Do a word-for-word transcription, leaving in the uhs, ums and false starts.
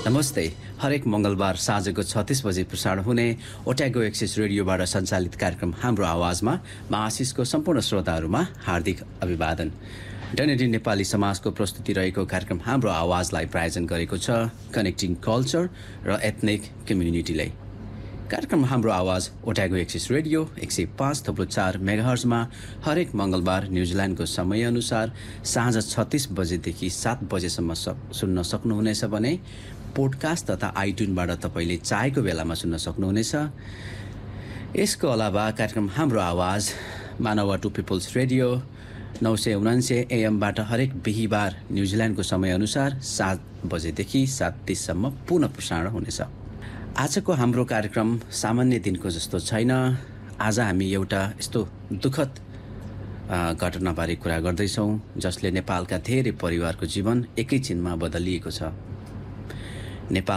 नमस्ते। हरेक मंगलबार साँझको छत्तीस बजे प्रसारण हुने ओट्यागो एक्सेस रेडियोबाट सञ्चालित कार्यक्रम हाम्रो आवाजमा म आशिषको सम्पूर्ण श्रोताहरूमा हार्दिक अभिवादन। डनेडी नेपाली समाजको प्रस्तुति रहेको कार्यक्रम हाम्रो आवाजलाई प्रायोजन गरेको छ कनेक्टिङ कल्चर र एथनिक कम्युनिटीलाई। कार्यक्रम हाम्रो आवाज ओट्यागो एक्सेस रेडियो एक सय पाँच थप्लो चार मेगाहर्जमा हरेक मंगलबार न्युजिल्यान्डको समयअनुसार साँझ छत्तीस बजेदेखि सात बजेसम्म सुन्न सक्नुहुनेछ भने पोडकास्ट तथा आइट्युनबाट तपाईँले चाहेको बेलामा सुन्न सक्नुहुनेछ। यसको अलावा कार्यक्रम हाम्रो आवाज मानवा टु पिपल्स रेडियो नौ सय उनान्से एएमबाट हरेक बिहिबार न्युजिल्यान्डको समयअनुसार सात बजेदेखि सात तिससम्म पुनः प्रसारण हुनेछ। आजको हाम्रो कार्यक्रम सामान्य दिनको जस्तो छैन। आज हामी एउटा यस्तो दुःखद घटनाबारे कुरा गर्दैछौँ जसले नेपालका धेरै परिवारको जीवन एकैछिनमा बदलिएको छ। नेपाल